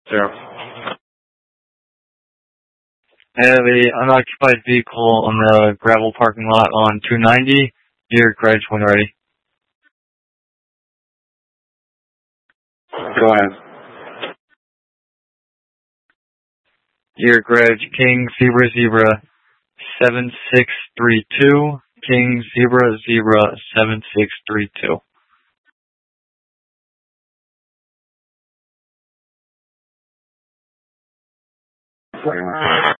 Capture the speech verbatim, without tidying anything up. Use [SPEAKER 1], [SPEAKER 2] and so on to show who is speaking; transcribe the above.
[SPEAKER 1] Zero.
[SPEAKER 2] I have a unoccupied vehicle on the gravel parking lot on two ninety. Your garage when ready.
[SPEAKER 1] Go ahead.
[SPEAKER 2] Your garage, King Zebra Zebra seven six three two. King Zebra Zebra seven six three two.
[SPEAKER 1] Sorry.